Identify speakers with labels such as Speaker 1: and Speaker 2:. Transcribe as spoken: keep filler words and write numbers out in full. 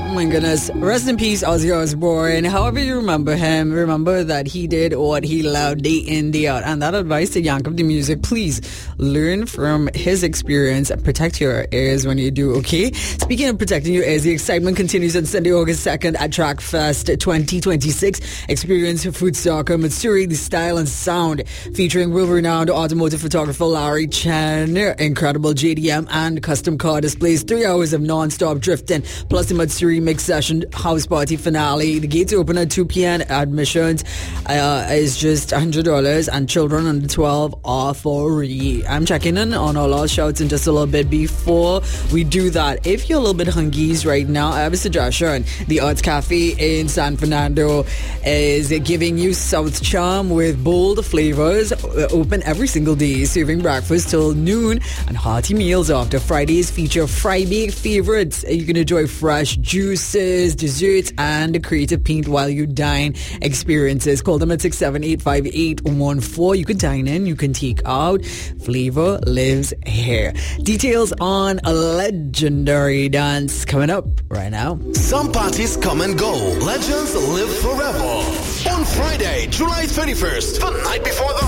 Speaker 1: my goodness. Rest in peace, Ozzy Osbourne. However you remember him, remember that he did what he loved day in, day out. And that advice to Yank of the Music, please learn from his experience and protect your ears when you do, okay? Speaking of protecting your ears, the excitement continues on Sunday, August second at Track Fest twenty twenty-six. Experience Foodstock, Matsuri, the style and sound, featuring world-renowned automotive photographer Larry Chen, incredible J D M and custom car displays, three hours of non-stop drifting, plus the Matsuri Mix Session House Party finale. The gates open at two p.m. Admissions uh, is just one hundred dollars, and children under twelve are free. I'm checking in on all our shouts in just a little bit. Before we do that, if you're a little bit hungry right now, I have a suggestion. The Arts Cafe in San Fernando is giving you South Charm with bold flavors, open every single day, serving breakfast till noon and hearty meals after. Fridays feature Friday favorites. You can enjoy fresh juices, desserts, and creative paint while you dine experiences. Call them at six seven eight, five eight one four. You can dine in, you can take out. Flavor lives here. Details on a legendary dance coming up right now.
Speaker 2: Some parties come and go. Legends live forever. On Friday, July thirty-first, the night before the